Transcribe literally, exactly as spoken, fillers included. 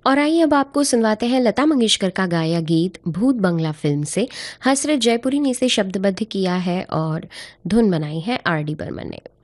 और आइए अब आपको सुनवाते हैं लता मंगेशकर का गाया गीत भूत बंगला फ़िल्म से। हसरत जयपुरी ने इसे शब्दबद्ध किया है और धुन बनाई है आर डी बर्मन ने।